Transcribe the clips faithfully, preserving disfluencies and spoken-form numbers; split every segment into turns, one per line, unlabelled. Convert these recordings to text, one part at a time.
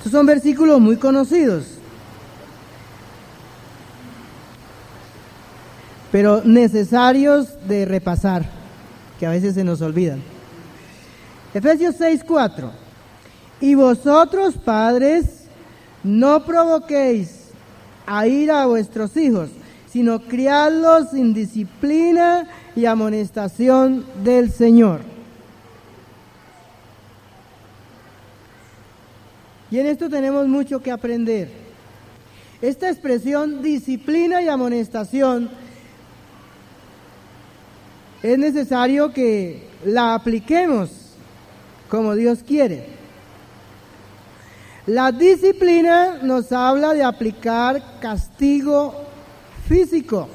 Estos son versículos muy conocidos, pero necesarios de repasar, que a veces se nos olvidan. Efesios seis, cuatro. Y vosotros, padres, no provoquéis a ira a vuestros hijos, sino criadlos en disciplina y amonestación del Señor. Y en esto tenemos mucho que aprender. Esta expresión, disciplina y amonestación, es necesario que la apliquemos como Dios quiere. La disciplina nos habla de aplicar castigo físico,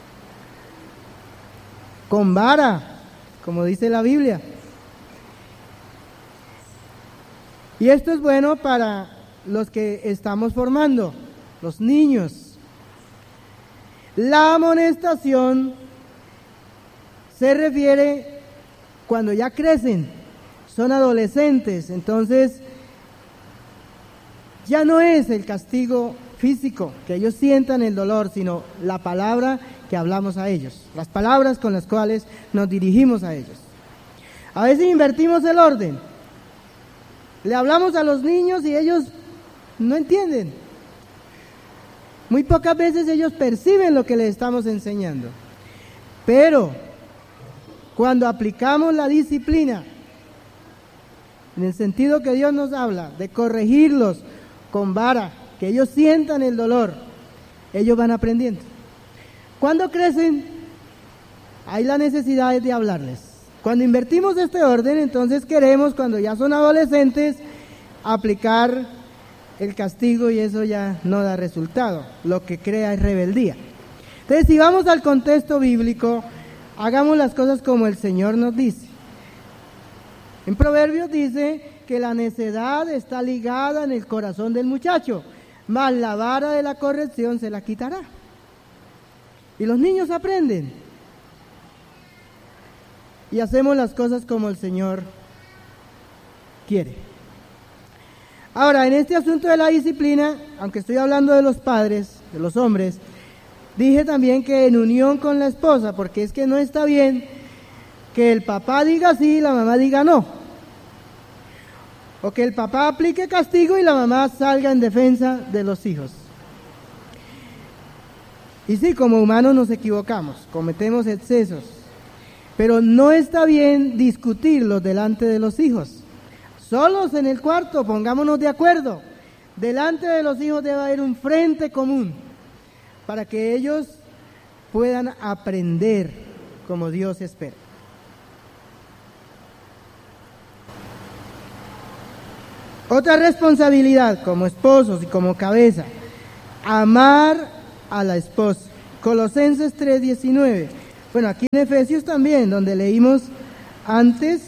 con vara, como dice la Biblia. Y esto es bueno para los que estamos formando, los niños. La amonestación se refiere cuando ya crecen, son adolescentes, entonces ya no es el castigo físico, que ellos sientan el dolor, sino la palabra que hablamos a ellos, las palabras con las cuales nos dirigimos a ellos. A veces invertimos el orden. Le hablamos a los niños y ellos no entienden. Muy pocas veces ellos perciben lo que les estamos enseñando. Pero cuando aplicamos la disciplina, en el sentido que Dios nos habla, de corregirlos con vara, que ellos sientan el dolor, ellos van aprendiendo. Cuando crecen, hay la necesidad de hablarles. Cuando invertimos este orden, entonces queremos, cuando ya son adolescentes, aplicar el castigo y eso ya no da resultado. Lo que crea es rebeldía. Entonces, si vamos al contexto bíblico, hagamos las cosas como el Señor nos dice. En Proverbios dice que la necedad está ligada en el corazón del muchacho, mas la vara de la corrección se la quitará. Y los niños aprenden. Y hacemos las cosas como el Señor quiere. Ahora, en este asunto de la disciplina, aunque estoy hablando de los padres, de los hombres, dije también que en unión con la esposa, porque es que no está bien que el papá diga sí y la mamá diga no. O que el papá aplique castigo y la mamá salga en defensa de los hijos. Y sí, como humanos nos equivocamos, cometemos excesos. Pero no está bien discutirlos delante de los hijos. Solos en el cuarto, pongámonos de acuerdo. Delante de los hijos debe haber un frente común para que ellos puedan aprender como Dios espera. Otra responsabilidad como esposos y como cabeza, amar a la esposa. Colosenses tres diecinueve. Bueno, aquí en Efesios también, donde leímos antes,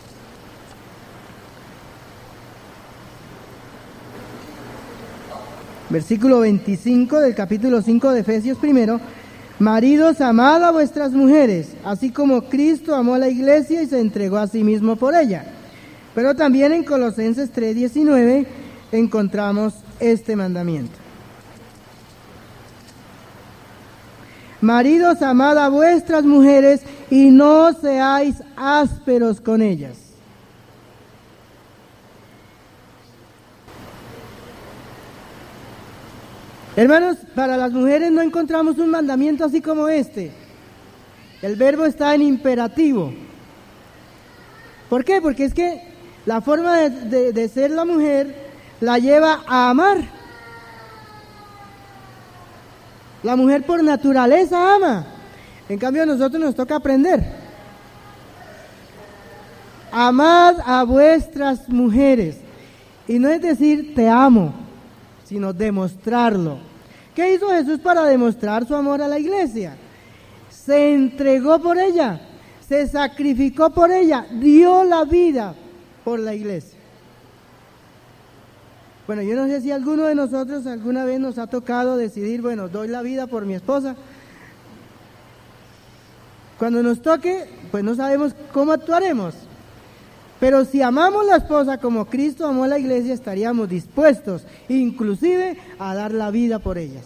versículo veinticinco del capítulo cinco de Efesios primero, maridos, amad a vuestras mujeres, así como Cristo amó a la iglesia y se entregó a sí mismo por ella. Pero también en Colosenses tres diecinueve encontramos este mandamiento. Maridos, amad a vuestras mujeres y no seáis ásperos con ellas. Hermanos, para las mujeres no encontramos un mandamiento así como este. El verbo está en imperativo. ¿Por qué? Porque es que la forma de, de, de ser la mujer la lleva a amar. La mujer por naturaleza ama. En cambio a nosotros nos toca aprender. Amad a vuestras mujeres. Y no es decir te amo, sino demostrarlo. ¿Qué hizo Jesús para demostrar su amor a la iglesia? Se entregó por ella, se sacrificó por ella, dio la vida por la iglesia. Bueno, yo no sé si alguno de nosotros alguna vez nos ha tocado decidir, bueno, doy la vida por mi esposa. Cuando nos toque, pues no sabemos cómo actuaremos. Pero si amamos la esposa como Cristo amó a la iglesia, estaríamos dispuestos, inclusive, a dar la vida por ellas.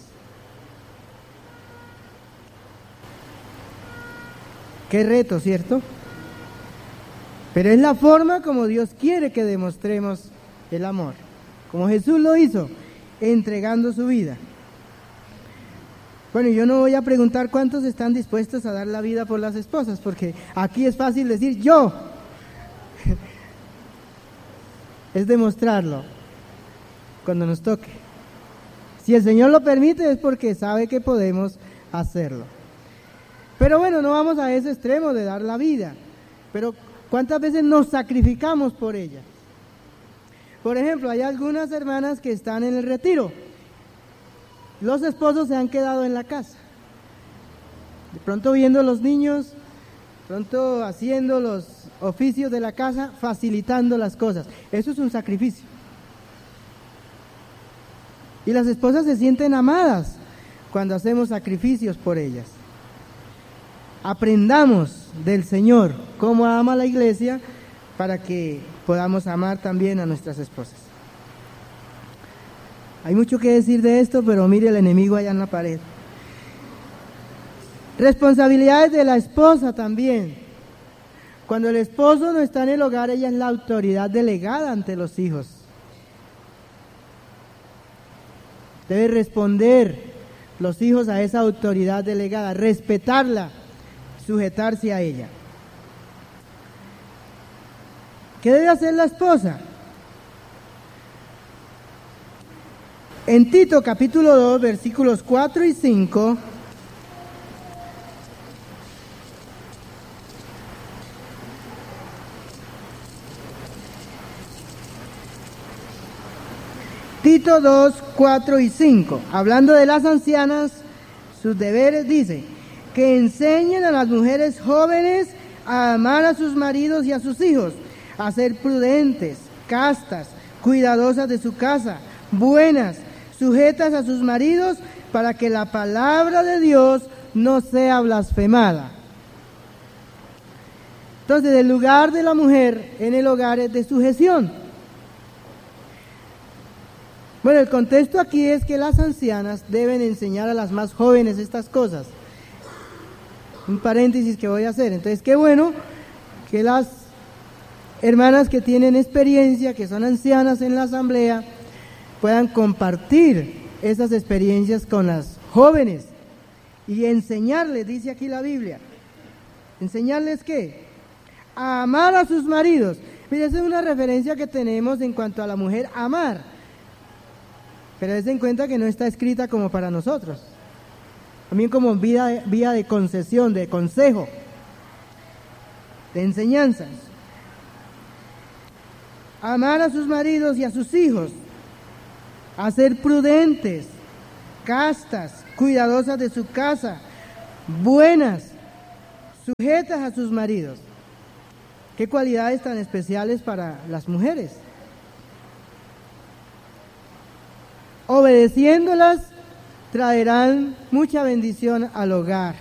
Qué reto, ¿cierto? Pero es la forma como Dios quiere que demostremos el amor, como Jesús lo hizo, entregando su vida. Bueno, yo no voy a preguntar cuántos están dispuestos a dar la vida por las esposas, porque aquí es fácil decir yo. Es demostrarlo cuando nos toque. Si el Señor lo permite es porque sabe que podemos hacerlo. Pero bueno, no vamos a ese extremo de dar la vida. Pero ¿cuántas veces nos sacrificamos por ella? Por ejemplo, hay algunas hermanas que están en el retiro. Los esposos se han quedado en la casa. De pronto viendo a los niños, de pronto haciendo los oficios de la casa, facilitando las cosas. Eso es un sacrificio. Y las esposas se sienten amadas cuando hacemos sacrificios por ellas. Aprendamos del Señor cómo ama la iglesia para que podamos amar también a nuestras esposas. Hay mucho que decir de esto, pero mire el enemigo allá en la pared. Responsabilidades de la esposa también. Cuando el esposo no está en el hogar, ella es la autoridad delegada ante los hijos. Debe responder los hijos a esa autoridad delegada, respetarla, sujetarse a ella. ¿Qué debe hacer la esposa? En Tito capítulo dos, versículos cuatro y cinco, Tito dos, cuatro y cinco, hablando de las ancianas, sus deberes, dice, que enseñen a las mujeres jóvenes a amar a sus maridos y a sus hijos, a ser prudentes, castas, cuidadosas de su casa, buenas, sujetas a sus maridos, para que la palabra de Dios no sea blasfemada. Entonces, el lugar de la mujer en el hogar es de sujeción. Bueno, el contexto aquí es que las ancianas deben enseñar a las más jóvenes estas cosas. Un paréntesis que voy a hacer. Entonces, qué bueno que las hermanas que tienen experiencia, que son ancianas en la asamblea, puedan compartir esas experiencias con las jóvenes y enseñarles, dice aquí la Biblia, enseñarles ¿qué? A amar a sus maridos. Mire, esa es una referencia que tenemos en cuanto a la mujer amar, pero des en cuenta que no está escrita como para nosotros, también como vía, vía de concesión, de consejo, de enseñanzas. Amar a sus maridos y a sus hijos, a ser prudentes, castas, cuidadosas de su casa, buenas, sujetas a sus maridos. Qué cualidades tan especiales para las mujeres. Obedeciéndolas, traerán mucha bendición al hogar.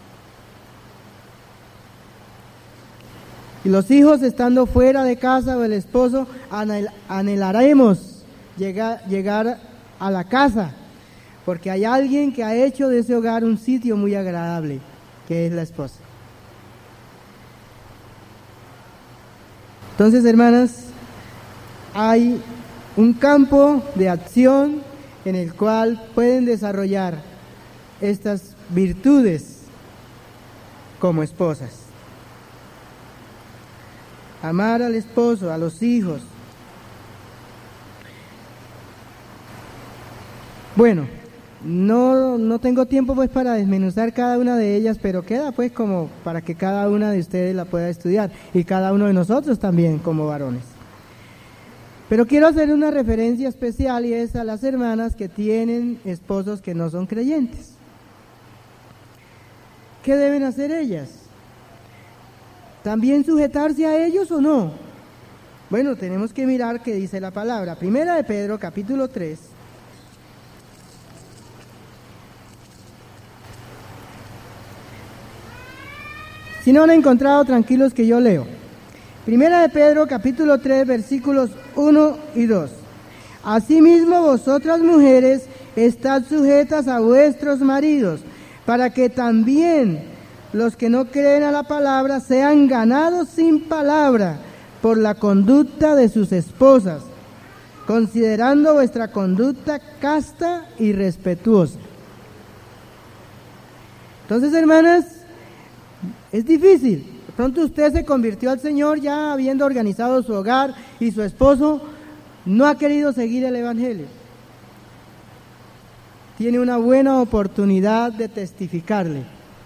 Y los hijos, estando fuera de casa, o el esposo, anhel, anhelaremos llegar, llegar a la casa, porque hay alguien que ha hecho de ese hogar un sitio muy agradable, que es la esposa. Entonces, hermanas, hay un campo de acción en el cual pueden desarrollar estas virtudes como esposas. Amar al esposo, a los hijos. Bueno, no, no tengo tiempo pues para desmenuzar cada una de ellas, pero queda pues como para que cada una de ustedes la pueda estudiar y cada uno de nosotros también como varones. Pero quiero hacer una referencia especial y es a las hermanas que tienen esposos que no son creyentes. ¿Qué deben hacer ellas? ¿También sujetarse a ellos o no? Bueno, tenemos que mirar qué dice la palabra. Primera de Pedro, capítulo tres. Si no han encontrado, tranquilos que yo leo. Primera de Pedro, capítulo tres, versículos uno y dos. Asimismo, vosotras mujeres, estad sujetas a vuestros maridos, para que también los que no creen a la palabra sean ganados sin palabra por la conducta de sus esposas, considerando vuestra conducta casta y respetuosa. Entonces, hermanas, es difícil. De pronto usted se convirtió al Señor ya habiendo organizado su hogar y su esposo no ha querido seguir el Evangelio. Tiene una buena oportunidad de testificarle.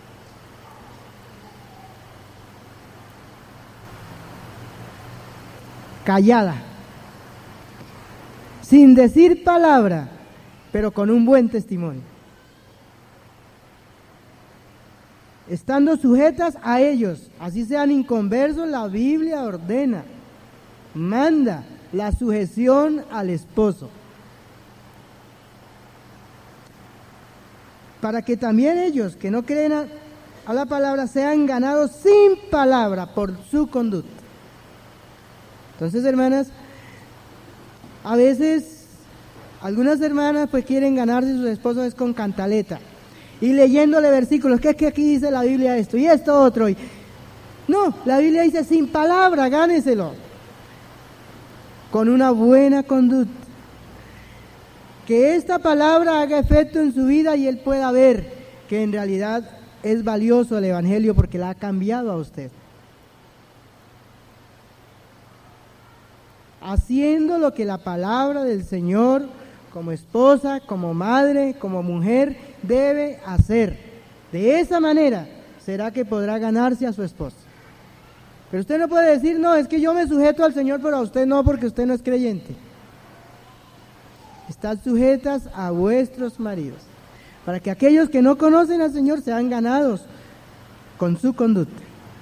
Callada, sin decir palabra, pero con un buen testimonio. Estando sujetas a ellos, así sean inconversos, la Biblia ordena, manda la sujeción al esposo, para que también ellos que no creen a, a la palabra sean ganados sin palabra por su conducta. Entonces, hermanas, a veces algunas hermanas pues quieren ganarse sus esposos es con cantaleta y leyéndole versículos, que es que aquí dice la Biblia esto y esto otro. Y... No, la Biblia dice sin palabra, gáneselo. Con una buena conducta. Que esta palabra haga efecto en su vida y él pueda ver que en realidad es valioso el Evangelio porque la ha cambiado a usted. Haciendo lo que la palabra del Señor, como esposa, como madre, como mujer, debe hacer. De esa manera será que podrá ganarse a su esposo. Pero usted no puede decir, no, es que yo me sujeto al Señor, pero a usted no, porque usted no es creyente. Estad sujetas a vuestros maridos, para que aquellos que no conocen al Señor sean ganados con su conducta.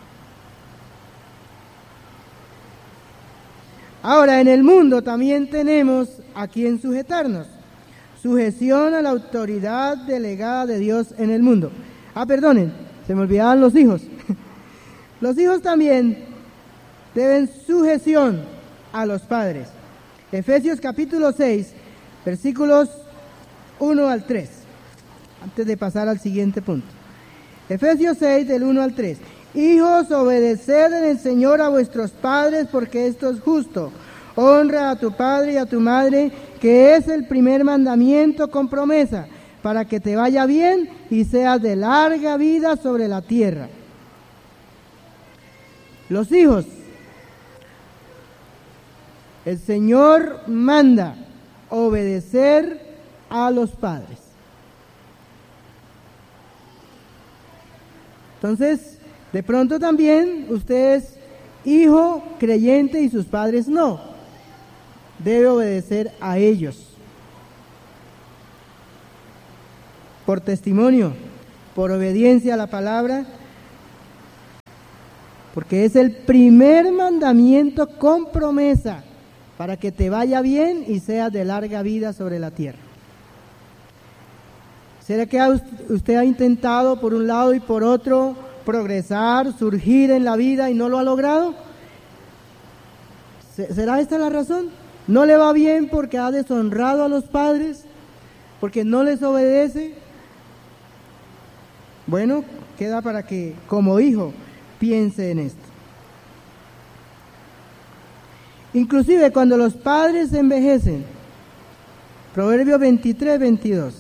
Ahora, en el mundo también tenemos a quien sujetarnos. Sujeción a la autoridad delegada de Dios en el mundo. Ah, perdonen, se me olvidaban los hijos. Los hijos también deben sujeción a los padres. Efesios capítulo seis, versículos uno al tres. Antes de pasar al siguiente punto. Efesios seis, del uno al tres. Hijos, obedeced en el Señor a vuestros padres, porque esto es justo. Honra a tu padre y a tu madre, que es el primer mandamiento con promesa, para que te vaya bien y seas de larga vida sobre la tierra. Los hijos, el Señor manda obedecer a los padres. Entonces, de pronto también usted es hijo creyente y sus padres no. Debe obedecer a ellos. Por testimonio, por obediencia a la palabra, porque es el primer mandamiento con promesa para que te vaya bien y seas de larga vida sobre la tierra. ¿Será que usted ha intentado por un lado y por otro progresar, surgir en la vida y no lo ha logrado? ¿Será esta la razón? ¿No le va bien porque ha deshonrado a los padres? ¿Porque no les obedece? Bueno, queda para que como hijo piense en esto. Inclusive cuando los padres envejecen, Proverbios veintitrés, veintidós.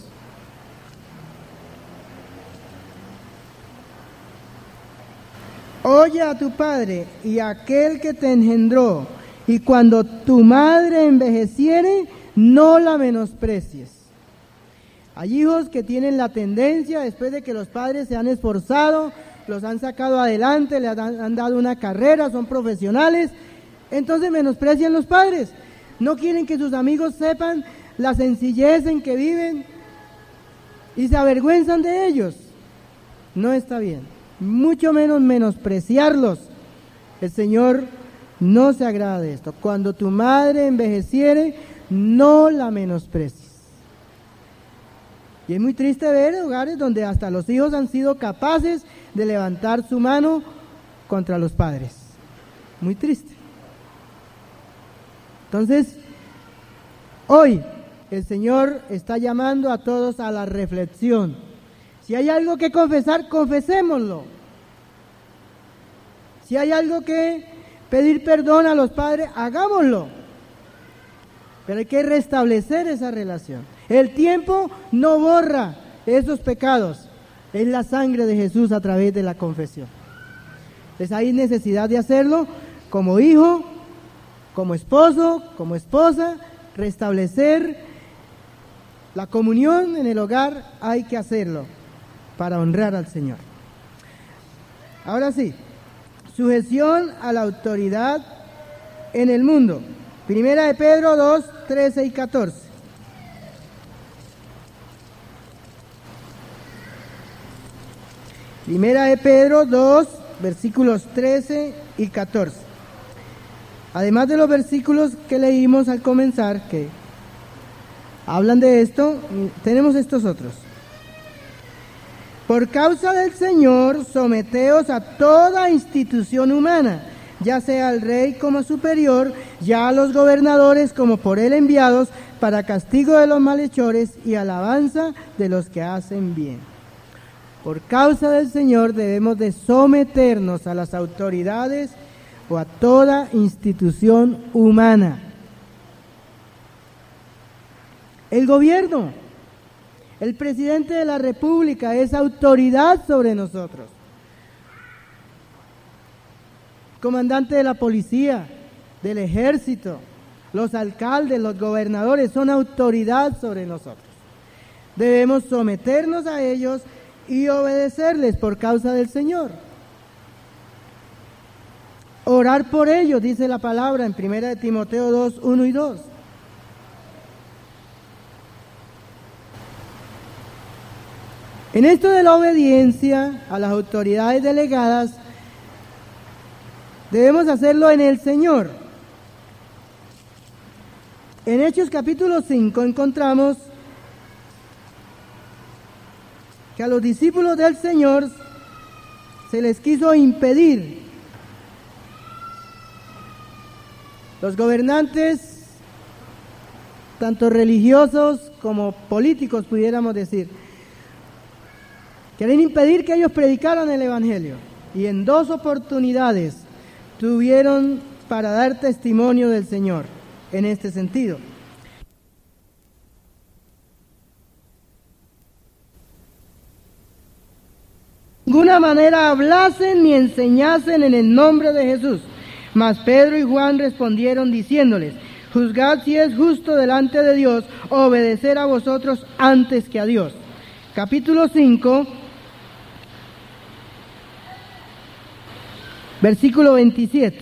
Oye a tu padre y a aquel que te engendró, y cuando tu madre envejeciere, no la menosprecies. Hay hijos que tienen la tendencia, después de que los padres se han esforzado, los han sacado adelante, les han, han dado una carrera, son profesionales, entonces menosprecian los padres. No quieren que sus amigos sepan la sencillez en que viven y se avergüenzan de ellos. No está bien. Mucho menos menospreciarlos. El Señor no se agrada de esto. Cuando tu madre envejeciere, no la menosprecies. Y es muy triste ver hogares donde hasta los hijos han sido capaces de levantar su mano contra los padres. muy triste. Entonces, hoy el Señor está llamando a todos a la reflexión. Si hay algo que confesar, confesémoslo. Si hay algo que pedir perdón a los padres, hagámoslo. Pero hay que restablecer esa relación. El tiempo no borra esos pecados. Es la sangre de Jesús a través de la confesión. Entonces hay necesidad de hacerlo como hijo, como esposo, como esposa, restablecer la comunión en el hogar, hay que hacerlo para honrar al Señor. Ahora sí, sujeción a la autoridad en el mundo. Primera de Pedro dos, trece y catorce. Primera de Pedro dos, versículos trece y catorce. Además de los versículos que leímos al comenzar, que hablan de esto, tenemos estos otros. Por causa del Señor, someteos a toda institución humana, ya sea al rey como superior, ya a los gobernadores como por él enviados, para castigo de los malhechores y alabanza de los que hacen bien. Por causa del Señor debemos de someternos a las autoridades o a toda institución humana. El gobierno, el presidente de la República es autoridad sobre nosotros. Comandante de la policía, del ejército, los alcaldes, los gobernadores son autoridad sobre nosotros. Debemos someternos a ellos y obedecerles por causa del Señor. Orar por ellos, dice la palabra en primera de Timoteo dos, uno y dos. En esto de la obediencia a las autoridades delegadas, debemos hacerlo en el Señor. En Hechos capítulo cinco encontramos que a los discípulos del Señor se les quiso impedir. Los gobernantes, tanto religiosos como políticos, pudiéramos decir, querían impedir que ellos predicaran el Evangelio. Y en dos oportunidades tuvieron para dar testimonio del Señor en este sentido. De ninguna manera hablasen ni enseñasen en el nombre de Jesús. Mas Pedro y Juan respondieron diciéndoles: juzgad si es justo delante de Dios obedecer a vosotros antes que a Dios. Capítulo cinco, versículo veintisiete.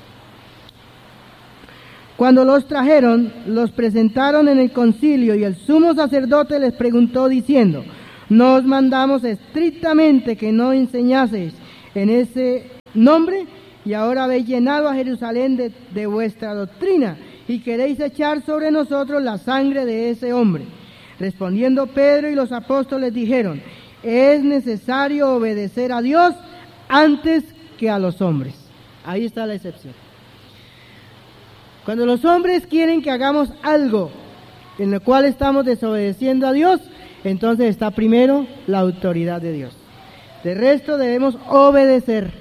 Cuando los trajeron, los presentaron en el concilio y el sumo sacerdote les preguntó diciendo: ¿no os mandamos estrictamente que no enseñaseis en ese nombre? Y ahora habéis llenado a Jerusalén de, de vuestra doctrina y queréis echar sobre nosotros la sangre de ese hombre. Respondiendo Pedro y los apóstoles dijeron: es necesario obedecer a Dios antes que a los hombres. Ahí está la excepción. Cuando los hombres quieren que hagamos algo en lo cual estamos desobedeciendo a Dios, entonces está primero la autoridad de Dios. De resto debemos obedecer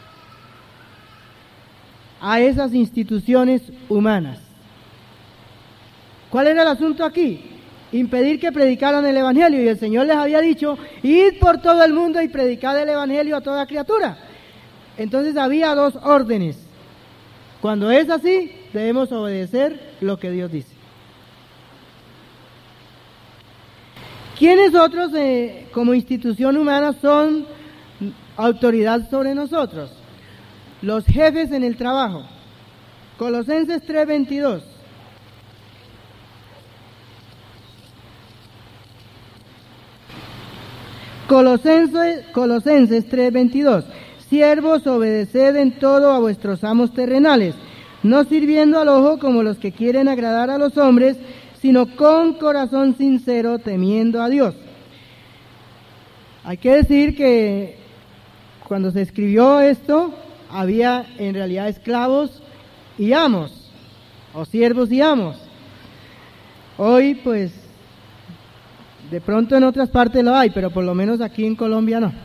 a esas instituciones humanas. ¿Cuál era el asunto aquí? Impedir que predicaran el Evangelio, y el Señor les había dicho: id por todo el mundo y predicad el Evangelio a toda criatura. Entonces había dos órdenes. Cuando es así, debemos obedecer lo que Dios dice. ¿Quiénes otros eh, como institución humana son autoridad sobre nosotros? Los jefes en el trabajo. Colosenses tres veintidós. Colosenses, Colosenses tres veintidós. Siervos, obedeced en todo a vuestros amos terrenales, no sirviendo al ojo como los que quieren agradar a los hombres, sino con corazón sincero, temiendo a Dios. Hay que decir que cuando se escribió esto, había en realidad esclavos y amos, o siervos y amos. Hoy, pues, de pronto en otras partes lo hay, pero por lo menos aquí en Colombia no.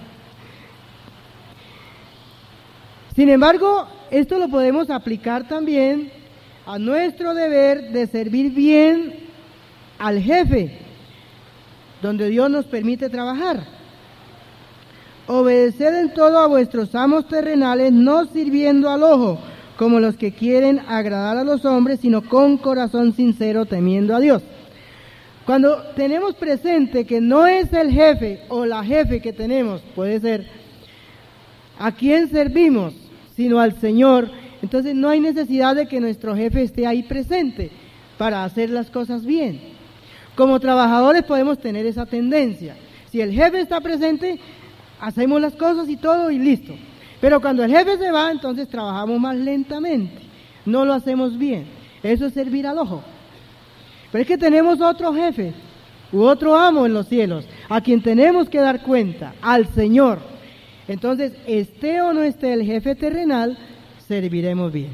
Sin embargo, esto lo podemos aplicar también a nuestro deber de servir bien al jefe, donde Dios nos permite trabajar. Obedeced en todo a vuestros amos terrenales, no sirviendo al ojo, como los que quieren agradar a los hombres, sino con corazón sincero, temiendo a Dios. Cuando tenemos presente que no es el jefe o la jefe que tenemos, puede ser a quién servimos, sino al Señor, entonces no hay necesidad de que nuestro jefe esté ahí presente para hacer las cosas bien. Como trabajadores podemos tener esa tendencia. Si el jefe está presente, hacemos las cosas y todo y listo. Pero cuando el jefe se va, entonces trabajamos más lentamente, no lo hacemos bien. Eso es servir al ojo. Pero es que tenemos otro jefe u otro amo en los cielos, a quien tenemos que dar cuenta, al Señor. Entonces, esté o no esté el jefe terrenal, serviremos bien.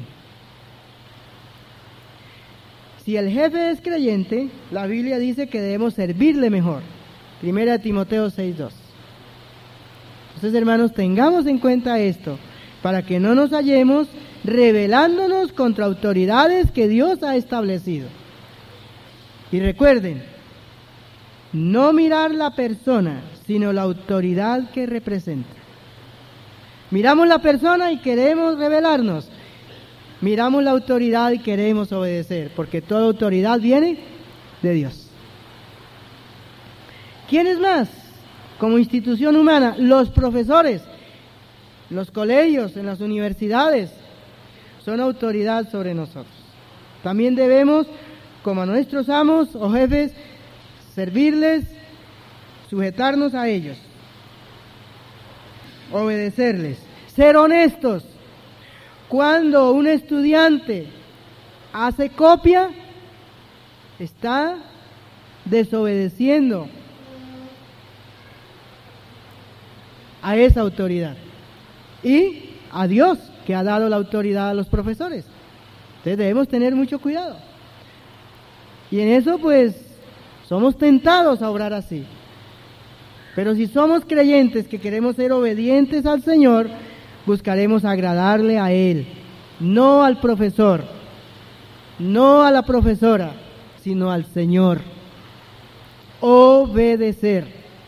Si el jefe es creyente, la Biblia dice que debemos servirle mejor. Primera de Timoteo seis dos. Entonces, hermanos, tengamos en cuenta esto, para que no nos hallemos rebelándonos contra autoridades que Dios ha establecido. Y recuerden, no mirar la persona, sino la autoridad que representa. Miramos la persona y queremos rebelarnos. Miramos la autoridad y queremos obedecer, porque toda autoridad viene de Dios. ¿Quiénes más? Como institución humana, los profesores, los colegios, en las universidades, son autoridad sobre nosotros. También debemos, como a nuestros amos o jefes, servirles, sujetarnos a ellos, obedecerles, ser honestos. Cuando un estudiante hace copia, está desobedeciendo a esa autoridad y a Dios, que ha dado la autoridad a los profesores. Entonces debemos tener mucho cuidado. Y en eso pues somos tentados a obrar así. Pero si somos creyentes que queremos ser obedientes al Señor, buscaremos agradarle a Él, no al profesor, no a la profesora, sino al Señor. Obedecer.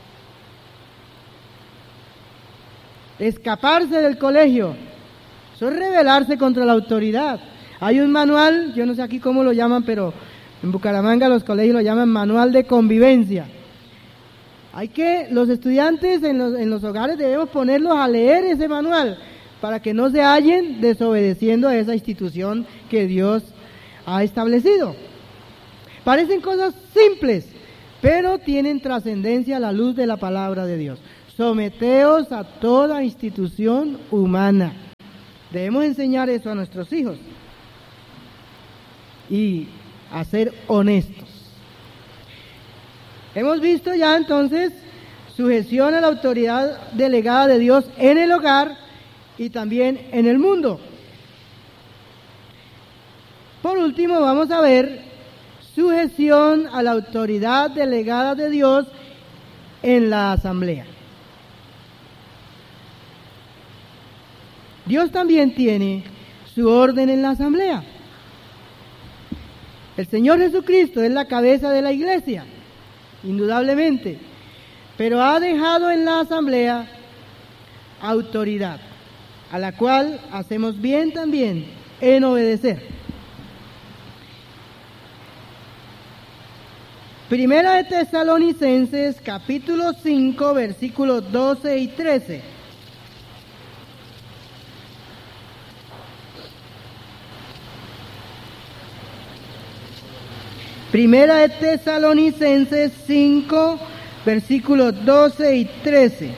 Escaparse del colegio, eso es rebelarse contra la autoridad. Hay un manual, yo no sé aquí cómo lo llaman, pero en Bucaramanga los colegios lo llaman manual de convivencia. Hay que, los estudiantes en los, en los hogares debemos ponerlos a leer ese manual para que no se hallen desobedeciendo a esa institución que Dios ha establecido. Parecen cosas simples, pero tienen trascendencia a la luz de la palabra de Dios. Someteos a toda institución humana. Debemos enseñar eso a nuestros hijos y a ser honestos. Hemos visto ya entonces sujeción a la autoridad delegada de Dios en el hogar y también en el mundo. Por último, vamos a ver sujeción a la autoridad delegada de Dios en la asamblea. Dios también tiene su orden en la asamblea. El Señor Jesucristo es la cabeza de la iglesia, indudablemente, pero ha dejado en la asamblea autoridad, a la cual hacemos bien también en obedecer. Primera de Tesalonicenses, capítulo cinco, versículos doce y trece. Primera de Tesalonicenses cinco, versículos doce y trece.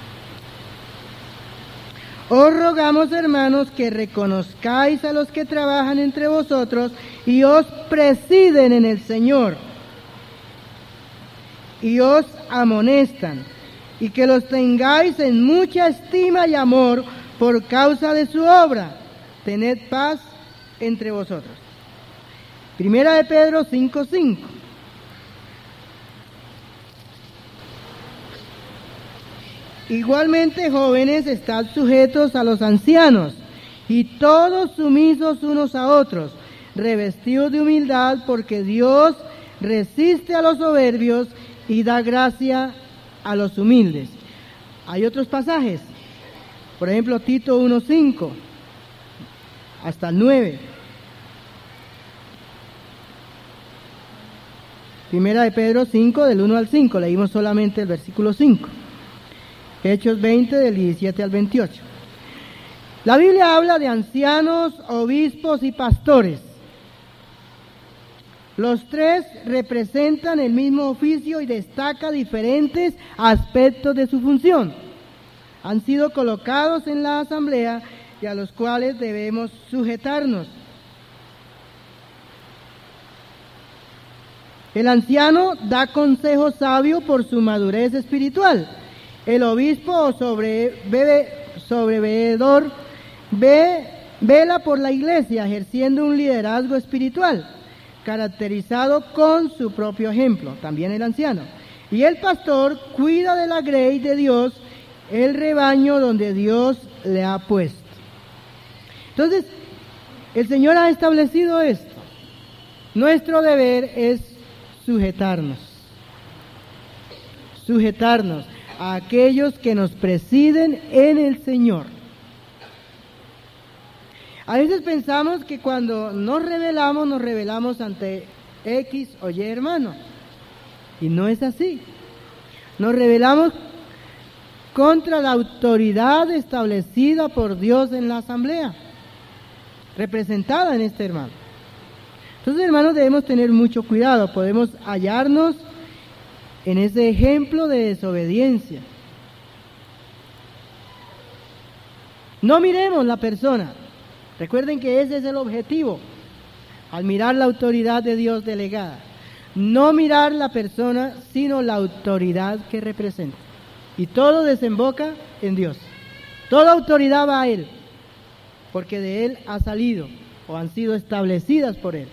Os rogamos, hermanos, que reconozcáis a los que trabajan entre vosotros y os presiden en el Señor, y os amonestan, y que los tengáis en mucha estima y amor por causa de su obra, tened paz entre vosotros. Primera de Pedro cinco cinco. Igualmente, jóvenes, estad sujetos a los ancianos, y todos sumisos unos a otros, revestidos de humildad, porque Dios resiste a los soberbios y da gracia a los humildes. Hay otros pasajes, por ejemplo, Tito uno cinco, hasta el nueve. Primera de Pedro cinco, del uno al cinco, leímos solamente el versículo cinco. Hechos veinte, del diecisiete al veintiocho. La Biblia habla de ancianos, obispos y pastores. Los tres representan el mismo oficio y destaca diferentes aspectos de su función. Han sido colocados en la asamblea y a los cuales debemos sujetarnos. El anciano da consejo sabio por su madurez espiritual. El obispo o sobreveedor ve, vela por la iglesia, ejerciendo un liderazgo espiritual, caracterizado con su propio ejemplo, también el anciano. Y el pastor cuida de la grey de Dios, el rebaño donde Dios le ha puesto. Entonces, el Señor ha establecido esto. Nuestro deber es sujetarnos, sujetarnos a aquellos que nos presiden en el Señor. A veces pensamos que cuando nos rebelamos, nos rebelamos ante X o Y hermano. Y no es así. Nos rebelamos contra la autoridad establecida por Dios en la asamblea, representada en este hermano. Entonces, hermanos, debemos tener mucho cuidado. Podemos hallarnos en ese ejemplo de desobediencia. No miremos la persona. Recuerden que ese es el objetivo al mirar la autoridad de Dios delegada. No mirar la persona, sino la autoridad que representa. Y todo desemboca en Dios. Toda autoridad va a Él, porque de Él ha salido o han sido establecidas por Él.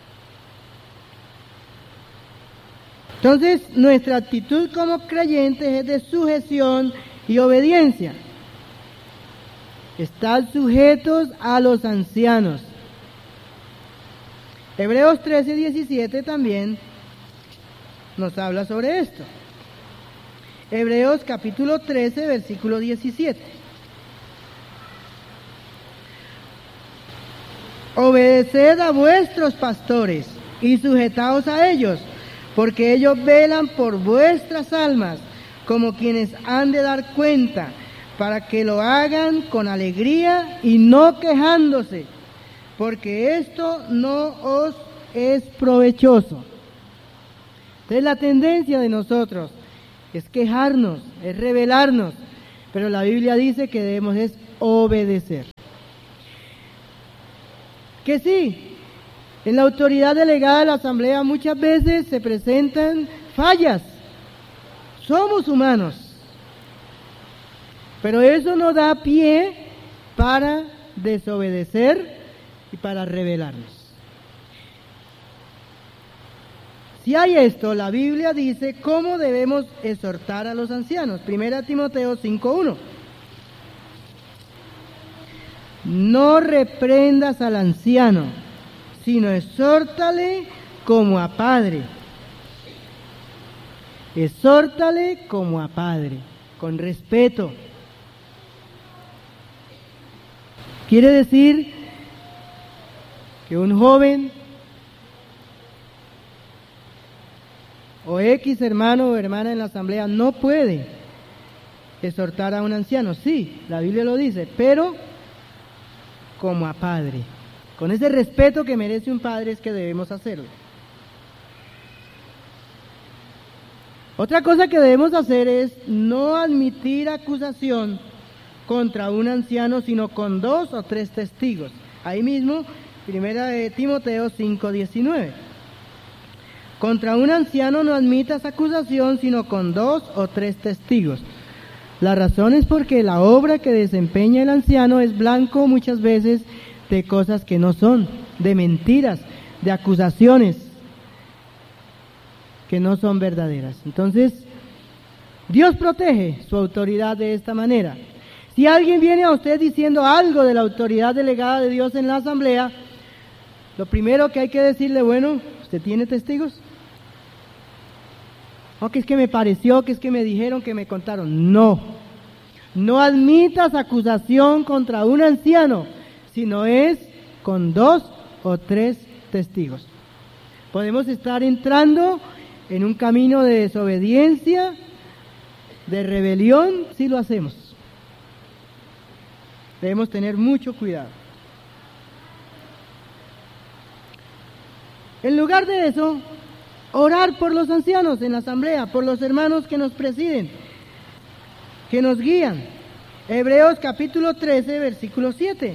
Entonces, nuestra actitud como creyentes es de sujeción y obediencia. Estad sujetos a los ancianos. Hebreos trece, diecisiete también nos habla sobre esto. Hebreos capítulo trece, versículo diecisiete. Obedeced a vuestros pastores y sujetaos a ellos, porque ellos velan por vuestras almas, como quienes han de dar cuenta, para que lo hagan con alegría y no quejándose, porque esto no os es provechoso. Entonces, la tendencia de nosotros es quejarnos, es rebelarnos, pero la Biblia dice que debemos es obedecer. Que sí, en la autoridad delegada de la asamblea muchas veces se presentan fallas. Somos humanos. Pero eso no da pie para desobedecer y para rebelarnos. Si hay esto, la Biblia dice cómo debemos exhortar a los ancianos. Primera Timoteo cinco uno. No reprendas al anciano, sino exhórtale como a padre. Exhórtale como a padre, con respeto. Quiere decir que un joven o X hermano o hermana en la asamblea no puede exhortar a un anciano. Sí, la Biblia lo dice, pero como a padre. Con ese respeto que merece un padre es que debemos hacerlo. Otra cosa que debemos hacer es no admitir acusación contra un anciano, sino con dos o tres testigos. Ahí mismo, primera de Timoteo cinco diecinueve. Contra un anciano no admitas acusación, sino con dos o tres testigos. La razón es porque la obra que desempeña el anciano es blanco muchas veces de cosas que no son, de mentiras, de acusaciones que no son verdaderas. Entonces, Dios protege su autoridad de esta manera. Si alguien viene a usted diciendo algo de la autoridad delegada de Dios en la asamblea, lo primero que hay que decirle, bueno, ¿usted tiene testigos? O que es que me pareció, que es que me dijeron, que me contaron. No, no admitas acusación contra un anciano, sino es con dos o tres testigos. Podemos estar entrando en un camino de desobediencia, de rebelión, si lo hacemos. Debemos tener mucho cuidado. En lugar de eso, orar por los ancianos en la asamblea, por los hermanos que nos presiden, que nos guían. Hebreos capítulo trece, versículo siete.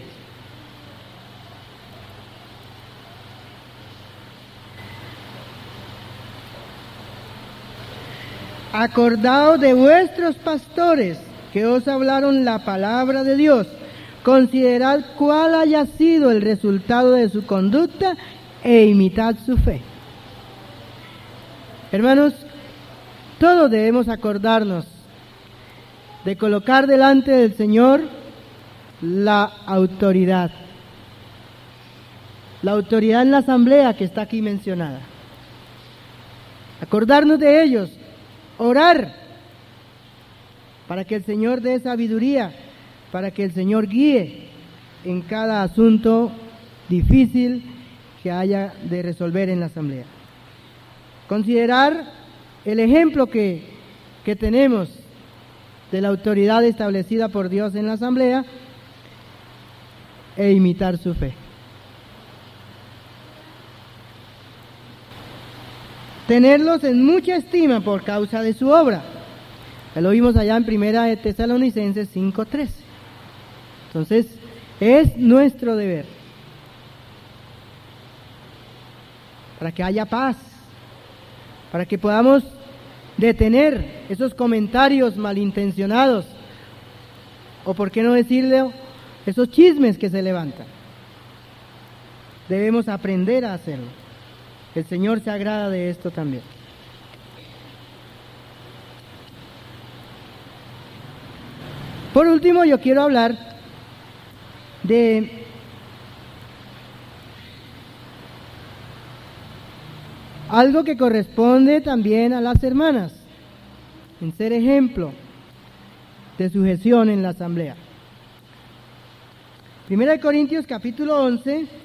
Acordaos de vuestros pastores que os hablaron la palabra de Dios. Considerad cuál haya sido el resultado de su conducta e imitad su fe. Hermanos, todos debemos acordarnos de colocar delante del Señor la autoridad. La autoridad en la asamblea que está aquí mencionada. Acordarnos de ellos, orar para que el Señor dé sabiduría, para que el Señor guíe en cada asunto difícil que haya de resolver en la asamblea. Considerar el ejemplo que, que tenemos de la autoridad establecida por Dios en la asamblea e imitar su fe. Tenerlos en mucha estima por causa de su obra. Lo vimos allá en Primera de Tesalonicenses cinco trece. Entonces, es nuestro deber para que haya paz, para que podamos detener esos comentarios malintencionados, o por qué no decirle, esos chismes que se levantan. Debemos aprender a hacerlo. El Señor se agrada de esto también. Por último, yo quiero hablar de algo que corresponde también a las hermanas, en ser ejemplo de sujeción en la asamblea. Primera de Corintios capítulo once,